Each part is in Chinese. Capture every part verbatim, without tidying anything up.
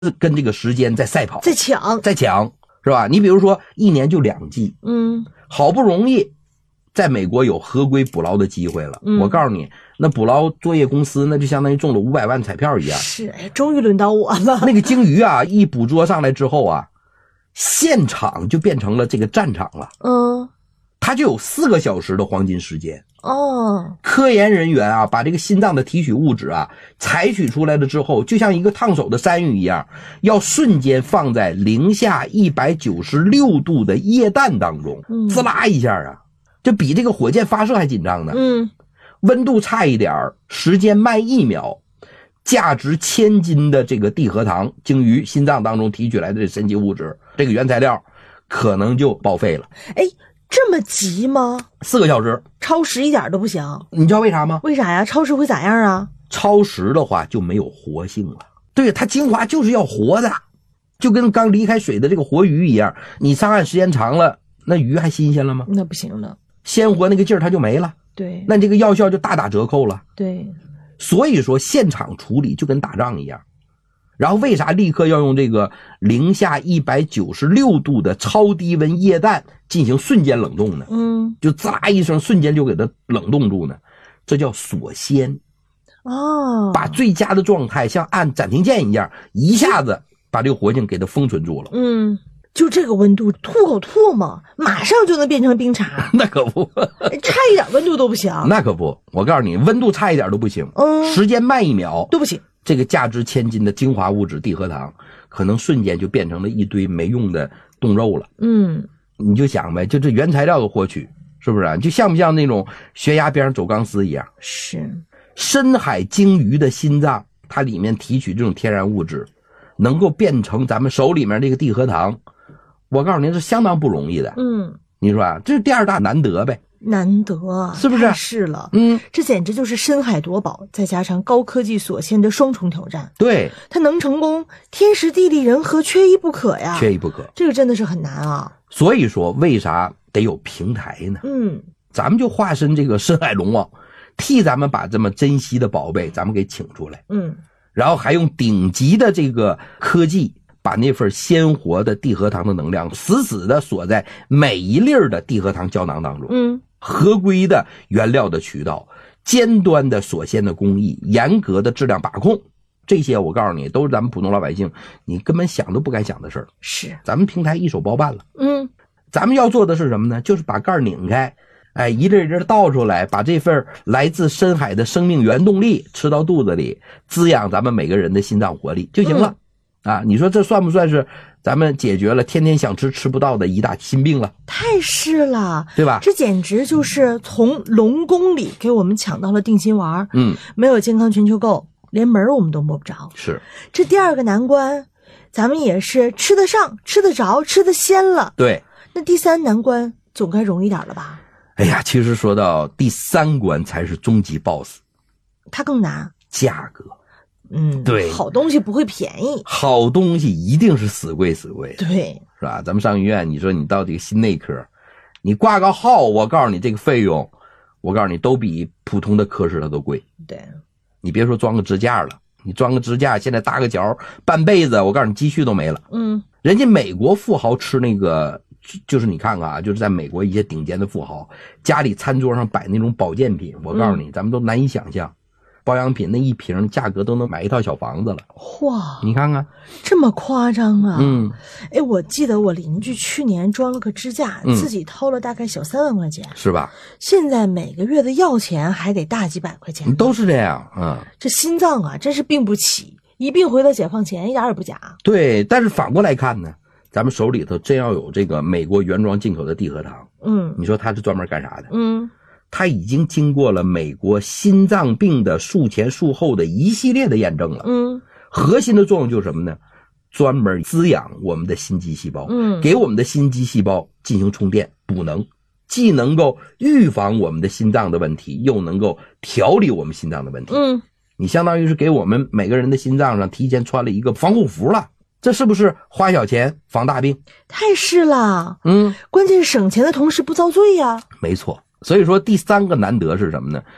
跟这个时间在赛跑， 在抢， 在抢，是吧？你比如说一年就两季， 嗯， 好不容易在美国有合规捕捞的机会了，嗯、我告诉你，那捕捞作业公司那就相当于中了五百万彩票一样。 是，哎，终于轮到我了。 那个鲸鱼啊，一捕捉上来之后啊，现场就变成了这个战场了。 嗯， 它就有四个小时的黄金时间。 哦， 科研人员啊，把这个心脏的提取物质啊采取出来了之后，就像一个烫手的山芋一样，要瞬间放在零下一百九十六度的液氮当中， 嗯， 滋啦一下啊，这比这个火箭发射还紧张呢。 嗯， 温度差一点，时间慢一秒，价值千金的这个地核糖，鲸鱼心脏当中提取来的这神奇物质，这个原材料可能就报废了。 哎，这么急吗？ 四个小时， 超时一点都不行。 你知道为啥吗？ 为啥呀？超时会咋样啊？ 超时的话就没有活性了。对，它精华就是要活的，就跟刚离开水的这个活鱼一样。你上岸时间长了，那鱼还新鲜了吗？ 那不行了， 鲜活那个劲儿它就没了。 对， 那这个药效就大打折扣了。 对， 所以说现场处理就跟打仗一样。然后为啥立刻要用这个零下一百九十六度的超低温液氮进行瞬间冷冻呢？ 嗯， 就滋啦一声，瞬间就给它冷冻住呢？这叫锁鲜。 哦， 把最佳的状态像按暂停键一样，一下子把这个活性给它封存住了。 嗯，就这个温度，吐口唾沫马上就能变成冰茶。 那可不， 差一点温度都不行。 那可不，我告诉你，温度差一点都不行， 嗯， 时间慢一秒都不行。 这个价值千金的精华物质地核糖，可能瞬间就变成了一堆没用的冻肉了。 嗯， 你就想呗，就这原材料的获取，是不是啊？就像不像那种悬崖边上走钢丝一样？ 是。 深海鲸鱼的心脏，它里面提取这种天然物质，能够变成咱们手里面这个地核糖，我告诉您是相当不容易的。 嗯， 你说啊，这是第二大难得呗。 难得， 是不是？ 是了， 嗯， 这简直就是深海夺宝，再加上高科技锁鲜的双重挑战。 对， 它能成功，天时地利人和缺一不可呀， 缺一不可。 这个真的是很难啊。 所以说，为啥得有平台呢？ 嗯， 咱们就化身这个深海龙王，替咱们把这么珍惜的宝贝咱们给请出来。 嗯， 然后还用顶级的这个科技，把那份鲜活的地核糖的能量死死的锁在每一粒的地核糖胶囊当中。 嗯。 合规的原料的渠道，尖端的锁鲜的工艺，严格的质量把控，这些我告诉你都是咱们普通老百姓你根本想都不敢想的事儿。 是， 咱们平台一手包办了。 嗯， 咱们要做的是什么呢？就是把盖拧开，哎，一粒一粒倒出来，把这份来自深海的生命原动力吃到肚子里，滋养咱们每个人的心脏活力就行了。嗯、啊，你说这算不算是咱们解决了天天想吃吃不到的一大心病了？ 太是了， 对吧？ 这简直就是从龙宫里给我们抢到了定心丸。 嗯， 没有健康全球购，连门我们都摸不着。 是， 这第二个难关，咱们也是吃得上、吃得着、吃得鲜了。 对， 那第三难关总该容易点了吧？ 哎呀，其实说到第三关才是终极 boss， 它更难， 价格。 嗯， 对， 好东西不会便宜， 好东西一定是死贵死贵， 对， 是吧？咱们上医院，你说你到这个心内科，你挂个号，我告诉你这个费用，我告诉你都比普通的科室它都贵。 对， 你别说装个支架了，你装个支架，现在搭个脚半辈子，我告诉你积蓄都没了。 嗯， 人家美国富豪吃那个，就是你看看啊，就是在美国一些顶尖的富豪家里餐桌上摆那种保健品，我告诉你，嗯、咱们都难以想象。保养品那一瓶价格都能买一套小房子了。 哇， 你看看这么夸张啊。 嗯， 哎，我记得我邻居去年装了个支架、嗯、自己掏了大概小三万块钱， 是吧？ 现在每个月的药钱还得大几百块钱， 都是这样。嗯， 这心脏啊真是病不起，一病回到解放前一点也不假。 对，但是反过来看呢，咱们手里头真要有这个美国原装进口的地核糖， 嗯， 你说它是专门干啥的？ 嗯， 它已经经过了美国心脏病的术前术后的一系列的验证了。 嗯， 核心的作用就是什么呢？专门滋养我们的心肌细胞， 嗯， 给我们的心肌细胞进行充电补能，既能够预防我们的心脏的问题，又能够调理我们心脏的问题。 嗯， 你相当于是给我们每个人的心脏上提前穿了一个防护服了。这是不是花小钱防大病？ 太是了。 嗯， 关键是省钱的同时不遭罪呀。 没错。所以说第三个难得是什么呢？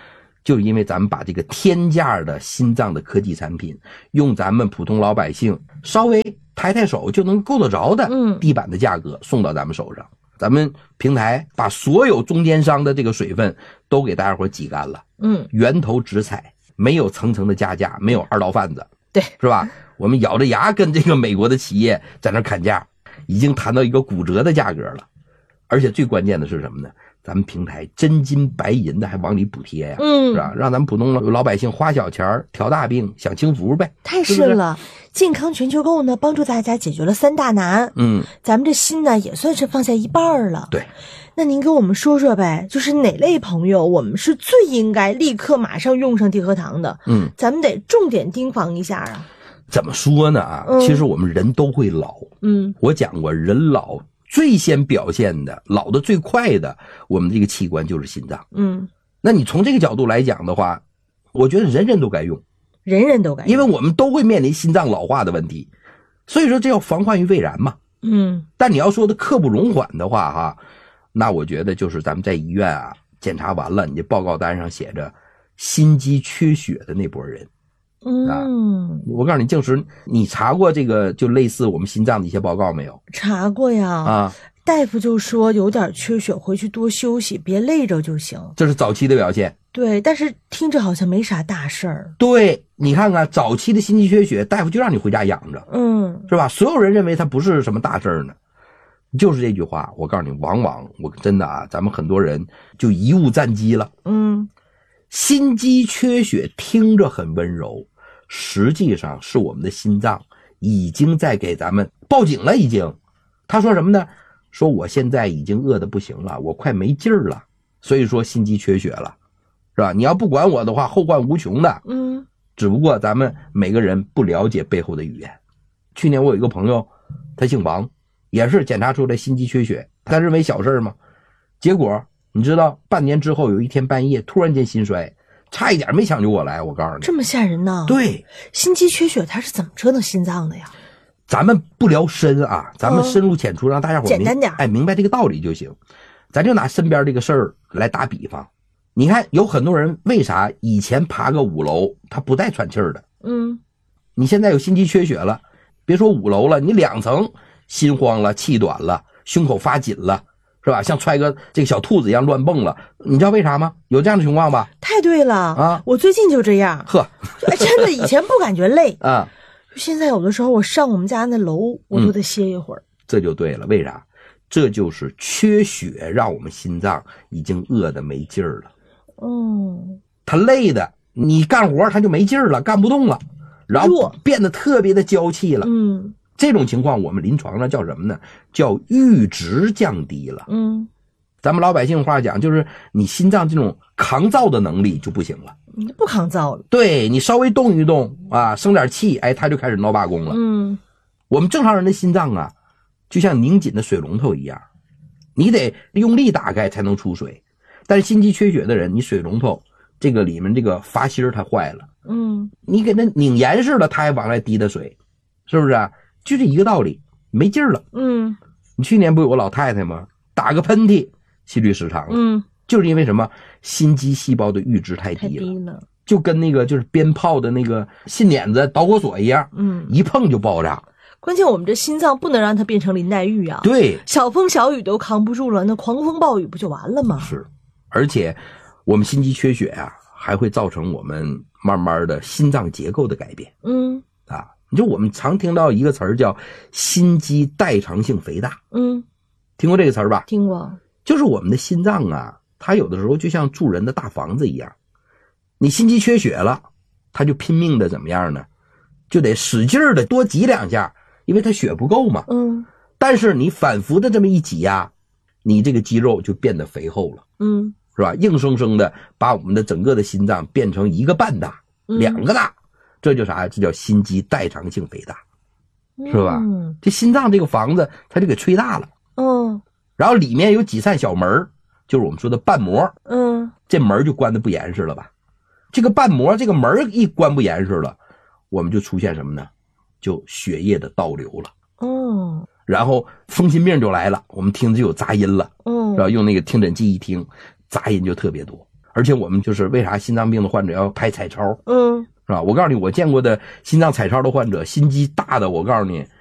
就是因为咱们把这个天价的心脏的科技产品，用咱们普通老百姓稍微抬抬手就能够得着的地板的价格送到咱们手上。咱们平台把所有中间商的这个水分都给大家伙挤干了，嗯，源头直采，没有层层的加价，没有二道贩子， 对， 是吧？我们咬着牙跟这个美国的企业在那砍价，已经谈到一个骨折的价格了。而且最关键的是什么呢？咱们平台真金白银的还往里补贴呀，嗯，是吧？让咱们普通老百姓花小钱挑大病享清福呗， 太是了。是是健康全球购呢，帮助大家解决了三大难，嗯，咱们这心呢也算是放下一半了。 对， 那您跟我们说说呗，就是哪类朋友我们是最应该立刻马上用上地核糖的？嗯，咱们得重点盯防一下啊。 怎么说呢啊？嗯、其实我们人都会老，嗯，我讲过，人老最先表现的、老的最快的，我们这个器官就是心脏。嗯，那你从这个角度来讲的话，我觉得人人都该用， 人人都该用， 因为我们都会面临心脏老化的问题，所以说这要防患于未然嘛。嗯，但你要说的刻不容缓的话哈，那我觉得就是咱们在医院啊检查完了，你这报告单上写着心肌缺血的那波人。嗯、啊，我告诉你，静时，你查过这个就类似我们心脏的一些报告没有？ 查过呀。啊，大夫就说有点缺血，回去多休息，别累着就行。 这是早期的表现。 对，但是听着好像没啥大事儿。 对，你看看早期的心肌缺血，大夫就让你回家养着，嗯，是吧？所有人认为它不是什么大事儿呢。就是这句话，我告诉你，往往我真的啊，咱们很多人就贻误战机了。嗯，心肌缺血听着很温柔。实际上是我们的心脏已经在给咱们报警了，已经。他说什么呢？说我现在已经饿得不行了，我快没劲儿了，所以说心肌缺血了，是吧？你要不管我的话，后患无穷的。嗯，只不过咱们每个人不了解背后的语言。去年我有一个朋友，他姓王，也是检查出来心肌缺血，他认为小事嘛，结果你知道，半年之后有一天半夜突然间心衰。差一点没抢救过来，我告诉你， 这么吓人呢？ 对， 心肌缺血它是怎么折腾心脏的呀？ 咱们不聊深啊，咱们深入浅出，让大家伙简单点， 哎，明白这个道理就行。咱就拿身边这个事儿来打比方，你看有很多人为啥以前爬个五楼他不带喘气儿的？嗯，你现在有心肌缺血了，别说五楼了，你两层心慌了、气短了、胸口发紧了。是吧？像揣个这个小兔子一样乱蹦了，你知道为啥吗？有这样的情况吧？ 太对了啊！我最近就这样。 呵， 哎，真的，以前不感觉累啊，现在有的时候我上我们家那楼，我都得歇一会儿、嗯。 这就对了，为啥？这就是缺血，让我们心脏已经饿得没劲儿了。哦，他累的，你干活他就没劲儿了，干不动了，然后变得特别的娇气了。嗯。这种情况我们临床上叫什么呢？叫阈值降低了。嗯，咱们老百姓话讲，就是你心脏这种抗造的能力就不行了， 你不抗造了。 对，你稍微动一动啊，生点气，哎，它就开始闹罢工了。嗯，我们正常人的心脏啊，就像拧紧的水龙头一样，你得用力打开才能出水。但是心肌缺血的人，你水龙头这个里面这个阀芯它坏了，嗯，你给它拧严实了，它还往外滴的水，是不是啊？就这一个道理，没劲儿了。嗯，你去年不有个老太太吗？打个喷嚏，心律失常了。嗯，就是因为什么？心肌细胞的阈值太低了，太低了，就跟那个就是鞭炮的那个信捻子、导火索一样，嗯，一碰就爆炸。 关键我们这心脏不能让它变成林黛玉啊！ 对， 小风小雨都扛不住了，那狂风暴雨不就完了吗？ 是，而且我们心肌缺血啊，还会造成我们慢慢的心脏结构的改变。嗯，啊。就我们常听到一个词儿叫心肌代偿性肥大，嗯，听过这个词儿吧？ 听过。 就是我们的心脏啊，它有的时候就像住人的大房子一样，你心肌缺血了，它就拼命的怎么样呢？就得使劲的多挤两下，因为它血不够嘛。嗯。但是你反复的这么一挤呀，你这个肌肉就变得肥厚了，嗯，是吧？硬生生的把我们的整个的心脏变成一个半大、嗯、两个大。这叫啥？这叫心肌代偿性肥大，是吧？嗯，这心脏这个房子它就给吹大了。嗯，然后里面有几扇小门，就是我们说的瓣膜。嗯，这门就关得不严实了吧？这个瓣膜这个门一关不严实了，我们就出现什么呢？就血液的倒流了。嗯，然后风心病就来了，我们听着就有杂音了。嗯，然后用那个听诊器一听，杂音就特别多。 而且我们就是为啥心脏病的患者要拍彩超？ 嗯， 是吧？我告诉你，我见过的心脏彩超的患者，心肌大的，我告诉你，